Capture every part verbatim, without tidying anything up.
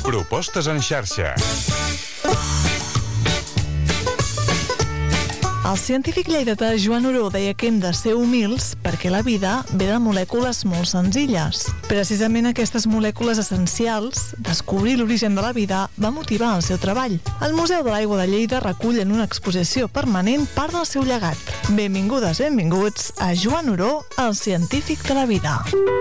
Propostes en xarxa. El científic lleidatà Joan Oró deia que hem de ser humils perquè la vida ve de molècules molt senzilles. Precisament aquestes molècules essencials, descobrir l'origen de la vida, va motivar el seu treball. El Museu de l'Aigua de Lleida recull en una exposició permanent part del seu llegat. Benvingudes, benvinguts a Joan Oró, el científic de la vida.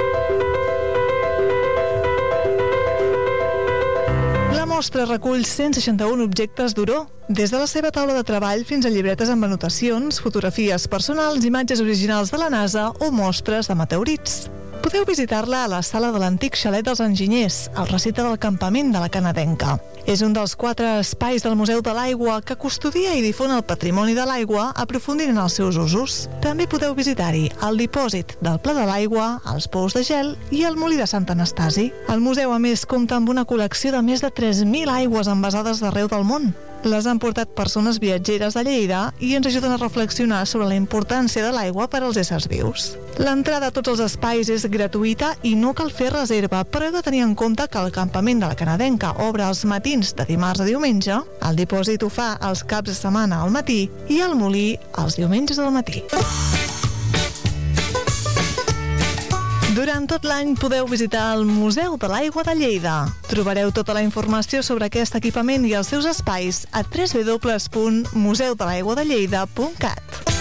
La mostra recull cent seixanta-un objectes d'Oró, des de la seva taula de treball fins a llibretes amb anotacions, fotografies personals, imatges originals de la NASA o mostres de meteorits. Podeu visitar-la a la sala de l'antic xalet dels enginyers, al recinte del campament de la Canadenca. És un dels quatre espais del Museu de l'Aigua que custodia i difon el patrimoni de l'aigua, aprofundint en els seus usos. També podeu visitar-hi el dipòsit del Pla de l'Aigua, els pous de gel i el molí de Sant Anastasi. El museu, a més, compta amb una col·lecció de més de tres mil aigües envasades d'arreu del món. Les han portat persones viatgeres de Lleida i ens ajuden a reflexionar sobre la importància de l'aigua per als éssers vius. L'entrada a tots els espais és gratuïta i no cal fer reserva, però heu de tenir en compte que el campament de la Canadenca obre els matins de dimarts a diumenge, el dipòsit ho fa els caps de setmana al matí i el molí els diumenges al matí. Durant tot l'any podeu visitar el Museu de l'Aigua de Lleida. Trobareu tota la informació sobre aquest equipament i els seus espais a w w w punt museu de l'aigua de lleida punt cat.